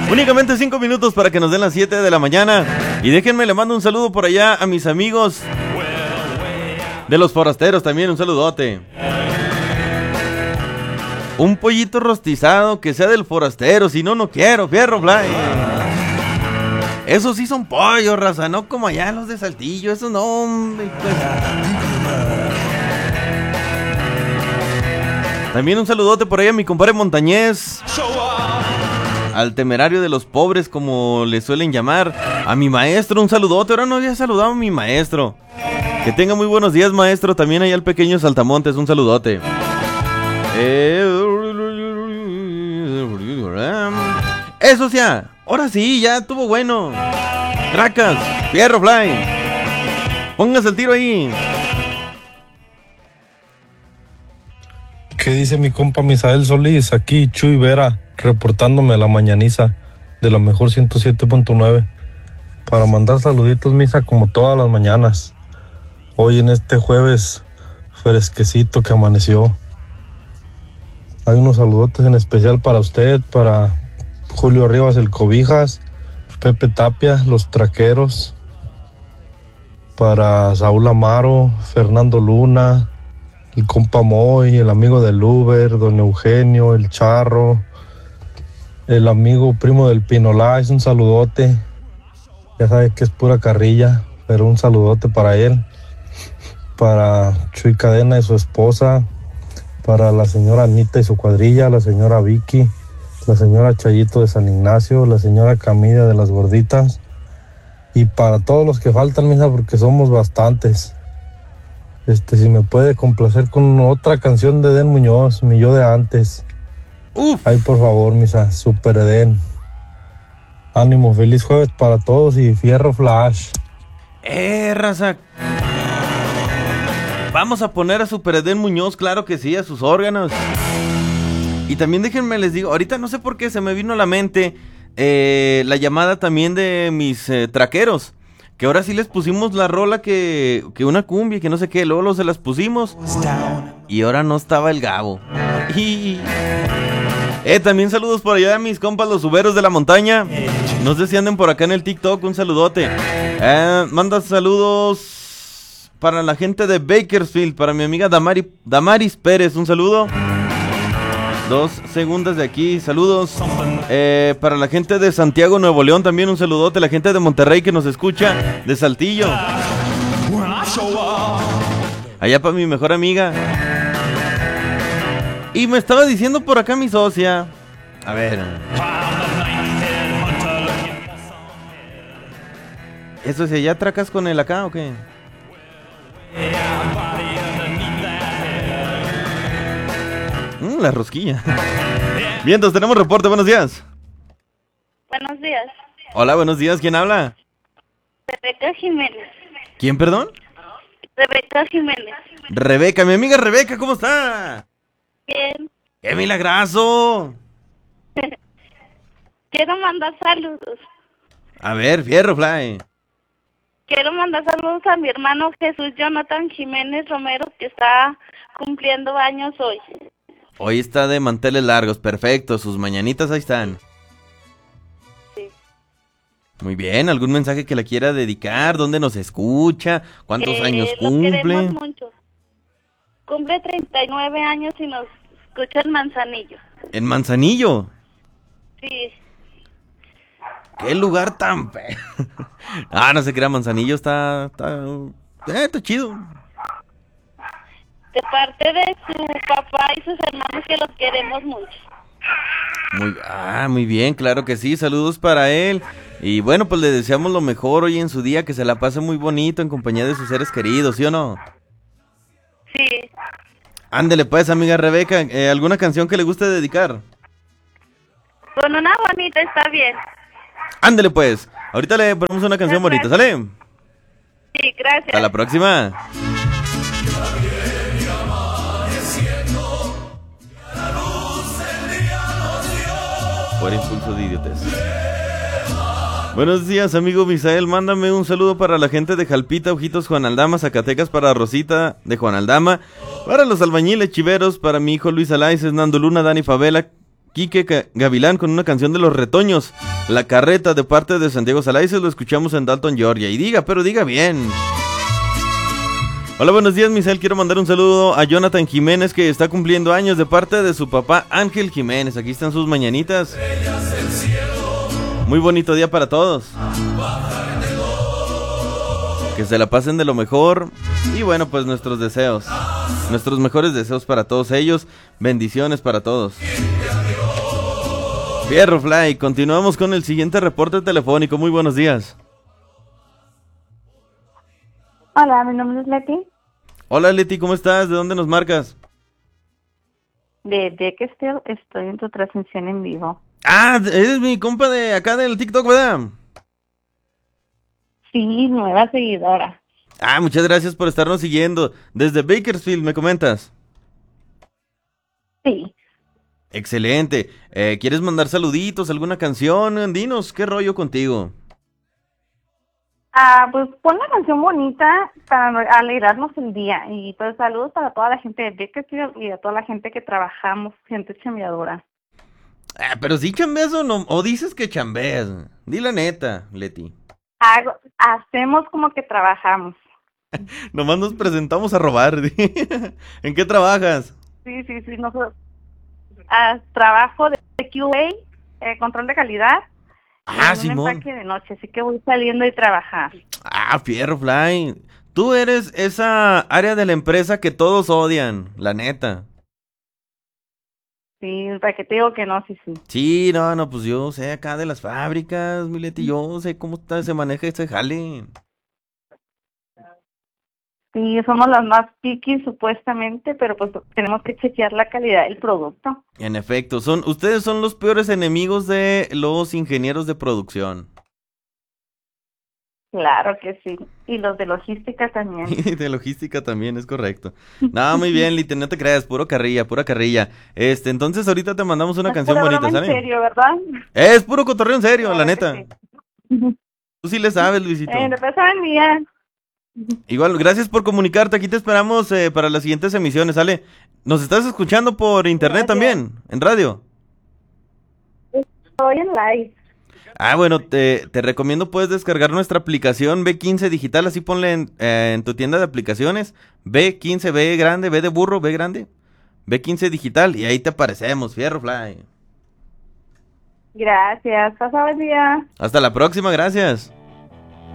Únicamente 5 minutos para que nos den las 7 de la mañana. Y déjenme, le mando un saludo por allá a mis amigos de los forasteros también, un saludote. Un pollito rostizado que sea del forastero, si no, no quiero, fierro fly. Esos sí son pollos, raza, no como allá los de Saltillo, esos no, hombre, pues. También un saludote por ahí a mi compadre Montañez, al temerario de los pobres, como le suelen llamar. A mi maestro, un saludote. Ahora no había saludado a mi maestro. Que tenga muy buenos días, maestro. También ahí al pequeño Saltamontes, un saludote. Eso ya. Ahora sí, ya estuvo bueno. Tracas, fierro fly. Póngase el tiro ahí. ¿Qué dice mi compa Misael Solís? Aquí Chuy Vera, reportándome a la mañaniza de la mejor 107.9 para mandar saluditos, misa, como todas las mañanas. Hoy en este jueves fresquecito que amaneció. Hay unos saludotes en especial para usted, para Julio Rivas el Cobijas, Pepe Tapia, los Traqueros, para Saúl Amaro, Fernando Luna, el compa Moy, el amigo del Uber, don Eugenio, el Charro, el amigo primo del Pinolás, un saludote. Ya sabe que es pura carrilla, pero un saludote para él, para Chuy Cadena y su esposa, para la señora Anita y su cuadrilla, la señora Vicky, la señora Chayito de San Ignacio, la señora Camila de las Gorditas, y para todos los que faltan, mija, porque somos bastantes. Si me puede complacer con otra canción de Edén Muñoz, Mi Yo de Antes. Ay, por favor, misa, Super Edén. Ánimo, feliz jueves para todos y fierro flash. Raza. Vamos a poner a Super Edén Muñoz, claro que sí, a sus órganos. Y también déjenme les digo, ahorita no sé por qué se me vino a la mente la llamada también de mis traqueros. Que ahora sí les pusimos la rola que una cumbia, que no sé qué, luego se las pusimos. Y ahora no estaba el Gabo. Y también saludos por allá a mis compas los uberos de la montaña. No sé si anden por acá en el TikTok, un saludote. Manda saludos para la gente de Bakersfield, para mi amiga Damaris Pérez, un saludo. 2 segundos de aquí, saludos. Para la gente de Santiago, Nuevo León, también un saludote. La gente de Monterrey que nos escucha, de Saltillo. Allá para mi mejor amiga. Y me estaba diciendo por acá mi socia. A ver. ¿Eso si ya tracas con él acá o qué? La rosquilla. Bien, entonces tenemos reporte, buenos días. Buenos días. Hola, buenos días, ¿quién habla? Rebeca Jiménez. ¿Quién, perdón? Rebeca Jiménez. Rebeca, mi amiga Rebeca, ¿cómo está? Bien. ¡Qué milagroso! Quiero mandar saludos. A ver, fierro, fly. Quiero mandar saludos a mi hermano Jesús Jonathan Jiménez Romero, que está cumpliendo años hoy. Hoy está de manteles largos, perfecto, sus mañanitas ahí están. Sí. Muy bien, ¿algún mensaje que le quiera dedicar? ¿Dónde nos escucha? ¿Cuántos años cumple? Lo queremos mucho. Cumple 39 años y nos escucha en Manzanillo. ¿En Manzanillo? Sí. ¿Qué lugar tan feo? No se crea, Manzanillo está chido. De parte de su papá y sus hermanos, que los queremos mucho. Muy bien, claro que sí, saludos para él. Y bueno, pues le deseamos lo mejor hoy en su día, que se la pase muy bonito en compañía de sus seres queridos, ¿sí o no? Sí. Ándele pues, amiga Rebeca, ¿alguna canción que le guste dedicar? Con una bonita está bien. Ándele pues, ahorita le ponemos una canción bonita, ¿sale? Sí, gracias. Hasta la próxima. Por impulso de idiotez. Buenos días, amigo Misael. Mándame un saludo para la gente de Jalpita, Ojitos, Juan Aldama, Zacatecas, para Rosita de Juan Aldama, para los albañiles chiveros, para mi hijo Luis Alaices, Nando Luna, Dani Favela, Quique Gavilán con una canción de Los Retoños, La Carreta, de parte de Santiago Salaices. Lo escuchamos en Dalton, Georgia. Y diga bien. Hola, buenos días, Misael. Quiero mandar un saludo a Jonathan Jiménez, que está cumpliendo años, de parte de su papá Ángel Jiménez. Aquí están sus mañanitas. Muy bonito día para todos. Que se la pasen de lo mejor. Y bueno, pues nuestros deseos, nuestros mejores deseos para todos ellos. Bendiciones para todos. Fierro Fly, continuamos con el siguiente reporte telefónico. Muy buenos días. Hola, mi nombre es Leti. Hola Leti, ¿cómo estás? ¿De dónde nos marcas? De Bakersfield, estoy en tu transmisión en vivo. Ah, eres mi compa de acá del TikTok, ¿verdad? Sí, nueva seguidora. Ah, muchas gracias por estarnos siguiendo. Desde Bakersfield, ¿me comentas? Sí. Excelente. ¿Quieres mandar saluditos, alguna canción? Dinos, ¿qué rollo contigo? Pues pon una canción bonita para alegrarnos el día. Y pues saludos para toda la gente de Bakersfield y a toda la gente que trabajamos, gente chambeadora. Pero sí chambeas o no, o dices que chambeas. Di la neta, Leti. Hacemos como que trabajamos. Nomás nos presentamos a robar. ¿En qué trabajas? Sí, nosotros trabajo de QA, control de calidad, en un Simón. empaque de noche, así que voy saliendo y trabajar. Fierro Fly. Tú eres esa área de la empresa que todos odian, la neta. Sí, para que te digo que no, sí. Sí, no, pues yo sé acá de las fábricas, mi Leti, yo sé cómo se maneja ese jale. Sí, somos las más picky supuestamente, pero pues tenemos que chequear la calidad del producto. En efecto, ustedes son los peores enemigos de los ingenieros de producción. Claro que sí, y los de logística también. Y de logística también, es correcto. No, muy bien, Liti, no te creas, pura carrilla. Entonces ahorita te mandamos una canción pura bonita, broma ¿sale? en serio, ¿verdad? Es puro cotorreo en serio, Claro la que neta. sí. Tú sí le sabes, Luisito. Te pasaban día. Igual, gracias por comunicarte. Aquí te esperamos para las siguientes emisiones, ¿sale? ¿Nos estás escuchando por internet también? ¿En radio? Estoy en live. Bueno, te recomiendo, puedes descargar nuestra aplicación B15 Digital. Así ponle en tu tienda de aplicaciones B15, B grande, B de burro, B grande, B15 Digital. Y ahí te aparecemos, Fierro Fly. Gracias, pasa buen día. Hasta la próxima, gracias.